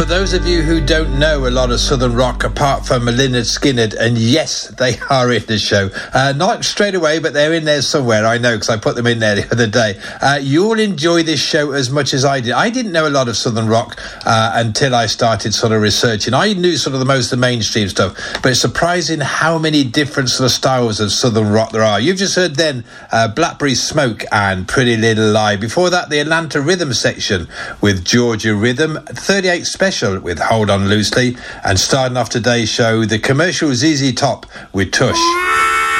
For those of you who don't know a lot of Southern rock, apart from Lynyrd Skynyrd, and yes, they are in the show. Not straight away, but they're in there somewhere, I know, because I put them in there the other day. You'll enjoy this show as much as I did. I didn't know a lot of Southern rock until I started sort of researching. I knew sort of the mainstream stuff, but it's surprising how many different sort of styles of Southern rock there are. You've just heard then Blackberry Smoke and Pretty Little Lie. Before that, the Atlanta Rhythm section with Georgia Rhythm, 38 Special with Hold On Loosely, and starting off today's show, the commercial ZZ Top with Tush.